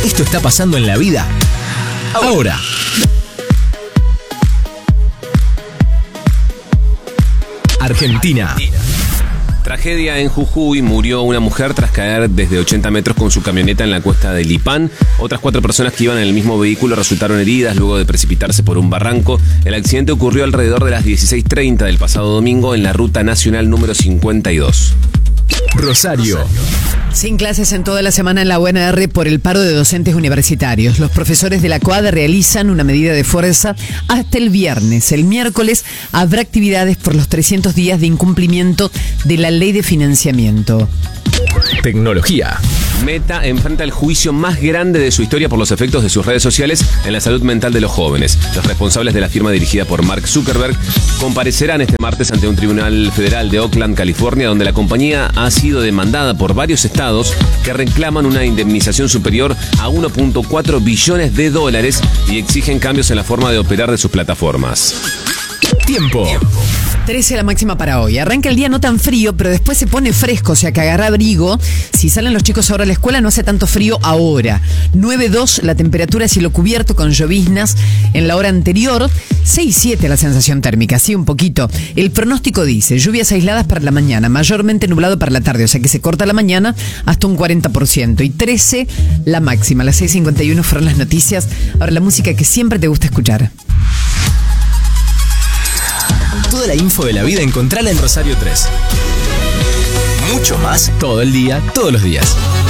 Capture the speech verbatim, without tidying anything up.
Esto está pasando en la vida ahora. Argentina. Tragedia en Jujuy, murió una mujer tras caer desde ochenta metros con su camioneta en la cuesta de Lipán. Otras cuatro personas que iban en el mismo vehículo resultaron heridas luego de precipitarse por un barranco. El accidente ocurrió alrededor de las dieciséis treinta del pasado domingo en la ruta nacional número cincuenta y dos. Rosario. Sin clases en toda la semana en la U N R por el paro de docentes universitarios. Los profesores de la COAD realizan una medida de fuerza hasta el viernes. El miércoles habrá actividades por los trescientos días de incumplimiento de la ley de financiamiento. Tecnología. Meta enfrenta el juicio más grande de su historia por los efectos de sus redes sociales en la salud mental de los jóvenes. Los responsables de la firma dirigida por Mark Zuckerberg comparecerán este martes ante un tribunal federal de Oakland, California, donde la compañía ha sido demandada por varios estados que reclaman una indemnización superior a uno punto cuatro billones de dólares y exigen cambios en la forma de operar de sus plataformas. Tiempo. trece la máxima para hoy. Arranca el día no tan frío, pero después se pone fresco, o sea que agarra abrigo. Si salen los chicos ahora a la escuela, no hace tanto frío ahora. nueve dos la temperatura, cielo cubierto con lloviznas en la hora anterior. seis siete la sensación térmica, sí, un poquito. El pronóstico dice lluvias aisladas para la mañana, mayormente nublado para la tarde, o sea que se corta la mañana hasta un cuarenta por ciento. Y trece la máxima, a las seis cincuenta y uno fueron las noticias. Ahora la música que siempre te gusta escuchar. Toda la info de la vida encontrala en Rosario tres. Mucho más todo el día, todos los días.